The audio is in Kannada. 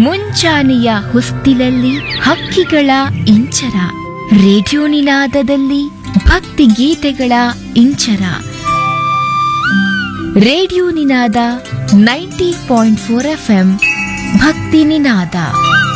ಮುಂಚಾನೆಯ ಹೊಸ್ತಿಲಲ್ಲಿ ಹಕ್ಕಿಗಳ ಇಂಚರ, ರೇಡಿಯೋ ನಿನಾದದಲ್ಲಿ ಭಕ್ತಿ ಗೀತೆಗಳ ಇಂಚರ. ರೇಡಿಯೋ ನಿನಾದ 90.4 FM ಭಕ್ತಿ ನಿನಾದ.